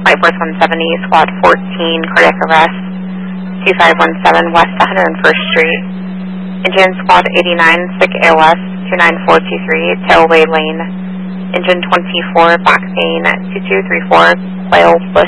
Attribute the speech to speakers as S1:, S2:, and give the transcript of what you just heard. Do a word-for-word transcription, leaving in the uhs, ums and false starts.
S1: Flight Force one seventy, Squad fourteen, cardiac arrest, two five one seven West one hundred first Street. Engine Squad eighty-nine, sick A O S, two nine four two three, tailway lane. Engine twenty-four, back pain, two two three four, Quail Bush